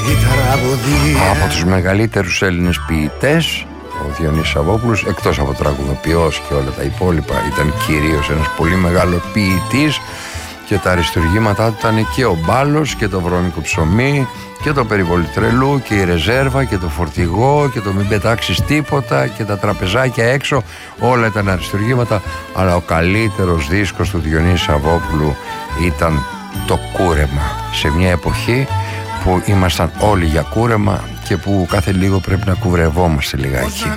Από τους μεγαλύτερους Έλληνες ποιητές, ο Διονύσης Σαββόπουλος, εκτός από τραγουδοποιός και όλα τα υπόλοιπα, ήταν κυρίως ένας πολύ μεγάλο ποιητής και τα αριστουργήματά του ήταν και ο Μπάλος και το Βρώμικο ψωμί και το Περιβολή τρελού και η Ρεζέρβα και το Φορτηγό και το Μην πετάξεις τίποτα και τα τραπεζάκια έξω, όλα ήταν αριστουργήματα, αλλά ο καλύτερος δίσκος του Διονύση Σαββόπουλου ήταν το Κούρεμα, σε μια εποχή που ήμασταν όλοι για κούρεμα και που κάθε λίγο πρέπει να κουρευόμαστε λιγάκι.